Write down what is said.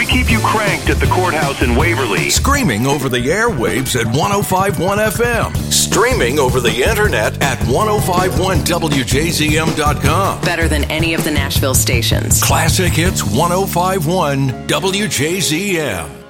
We keep you cranked at the courthouse in Waverly. Screaming over the airwaves at 105.1 FM. Streaming over the internet at 1051wjzm.com. Better than any of the Nashville stations. Classic Hits 1051 WJZM.